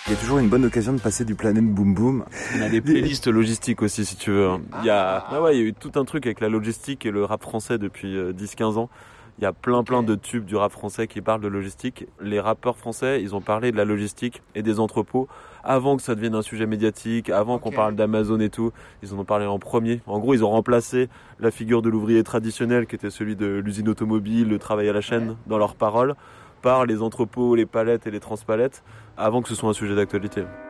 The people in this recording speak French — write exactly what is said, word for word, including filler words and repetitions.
Il y a toujours une bonne occasion de passer du Planet Boom Boom. On a des playlists logistiques aussi, si tu veux. Il y a, ah ouais, il y a eu tout un truc avec la logistique et le rap français depuis dix quinze ans. Il y a plein plein de tubes du rap français qui parlent de logistique. Les rappeurs français, ils ont parlé de la logistique et des entrepôts avant que ça devienne un sujet médiatique, avant okay. qu'on parle d'Amazon et tout. Ils en ont parlé en premier. En gros, ils ont remplacé la figure de l'ouvrier traditionnel qui était celui de l'usine automobile, le travail à la chaîne, ouais. dans leurs paroles, par les entrepôts, les palettes et les transpalettes, avant que ce soit un sujet d'actualité.